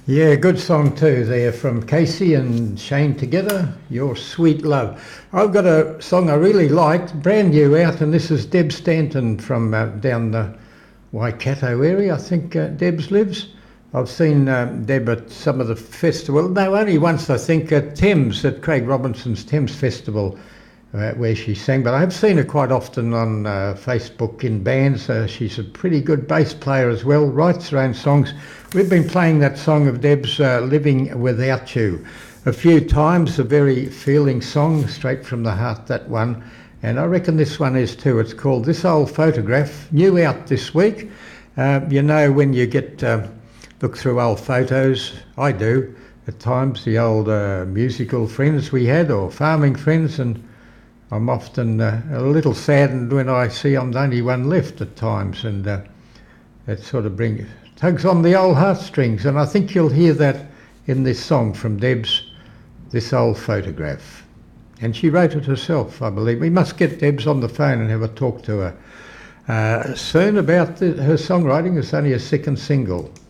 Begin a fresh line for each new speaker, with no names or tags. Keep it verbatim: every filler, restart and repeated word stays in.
Yeah, good song too there from Casey and Shane together, Your Sweet Love. I've got a song I really liked, brand new out, and this is Deb Stanton from uh, down the Waikato area, I think uh, Deb's lives. I've seen um, Deb at some of the festival, no, only once I think at Thames, at Craig Robinson's Thames Festival, uh, where she sang, but I have seen her quite often on uh, Facebook in bands. Uh, she's a pretty good bass player as well, writes her own songs. We've been playing that song of Deb's, uh, Living Without You, a few times, a very feeling song, straight from the heart, that one, and I reckon this one is too. It's called This Old Photograph, new out this week. Uh, you know, when you get uh, look through old photos, I do, at times, the old uh, musical friends we had, or farming friends, and I'm often uh, a little saddened when I see I'm the only one left at times, and uh, it sort of brings, tugs on the old heartstrings, and I think you'll hear that in this song from Deb's This Old Photograph. And she wrote it herself, I believe. We must get Deb's on the phone and have a talk to her uh, soon about the, her songwriting. It's only a second single.